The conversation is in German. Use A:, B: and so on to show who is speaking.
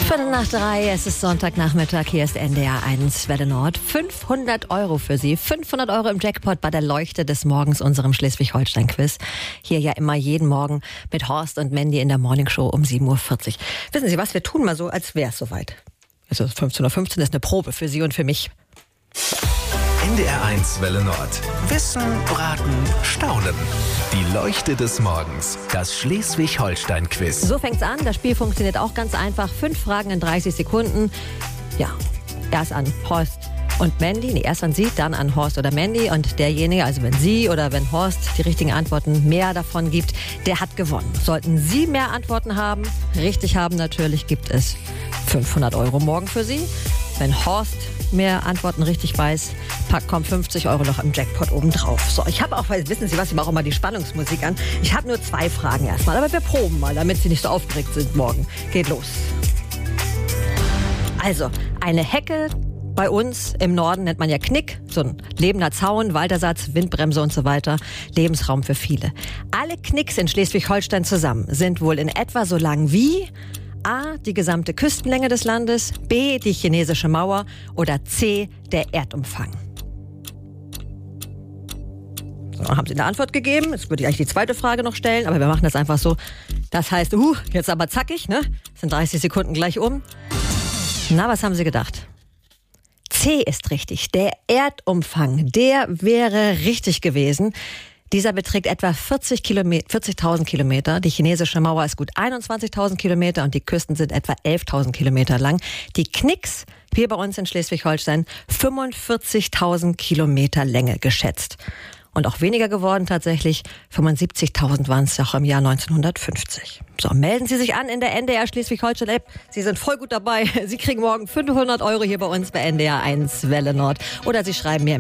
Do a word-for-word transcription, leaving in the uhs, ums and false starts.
A: Viertel nach drei, es ist Sonntagnachmittag, hier ist N D R eins Welle Nord. fünfhundert Euro für Sie, fünfhundert Euro im Jackpot bei der Leuchte des Morgens, unserem Schleswig-Holstein-Quiz. Hier ja immer jeden Morgen mit Horst und Mandy in der Morningshow um sieben Uhr vierzig. Wissen Sie was, wir tun mal so, als wäre es soweit. Es ist fünfzehn Uhr fünfzehn, ist eine Probe für Sie und für mich.
B: N D R eins Welle Nord. Wissen, Braten, Staunen. Die Leuchte des Morgens. Das Schleswig-Holstein-Quiz.
A: So fängt's an. Das Spiel funktioniert auch ganz einfach. Fünf Fragen in dreißig Sekunden. Ja, erst an Horst und Mandy. Nee, erst an Sie, dann an Horst oder Mandy. Und derjenige, also wenn Sie oder wenn Horst die richtigen Antworten mehr davon gibt, der hat gewonnen. Sollten Sie mehr Antworten haben, richtig haben natürlich, gibt es fünfhundert Euro morgen für Sie. Wenn Horst mehr Antworten richtig weiß, packt, kommt fünfzig Euro noch im Jackpot obendrauf. So, ich habe auch, wissen Sie was, ich mache auch mal die Spannungsmusik an. Ich habe nur zwei Fragen erstmal, aber wir proben mal, damit Sie nicht so aufgeregt sind morgen. Geht los. Also, eine Hecke bei uns im Norden nennt man ja Knick, so ein lebender Zaun, Waldersatz, Windbremse und so weiter. Lebensraum für viele. Alle Knicks in Schleswig-Holstein zusammen sind wohl in etwa so lang wie A, die gesamte Küstenlänge des Landes, B, die chinesische Mauer oder C, der Erdumfang. So, haben Sie eine Antwort gegeben? Jetzt würde ich eigentlich die zweite Frage noch stellen, aber wir machen das einfach so. Das heißt, uh, jetzt aber zackig, ne? Sind dreißig Sekunden gleich um. Na, was haben Sie gedacht? C ist richtig. Der Erdumfang, der wäre richtig gewesen. Dieser beträgt etwa vierzig Kilometer, vierzigtausend Kilometer. Die chinesische Mauer ist gut einundzwanzigtausend Kilometer und die Küsten sind etwa elftausend Kilometer lang. Die Knicks, hier bei uns in Schleswig-Holstein, fünfundvierzigtausend Kilometer Länge geschätzt. Und auch weniger geworden tatsächlich, fünfundsiebzigtausend waren es auch im Jahr neunzehnhundertfünfzig. So, melden Sie sich an in der N D R Schleswig-Holstein-App. Sie sind voll gut dabei. Sie kriegen morgen fünfhundert Euro hier bei uns bei N D R eins Welle Nord. Oder Sie schreiben mir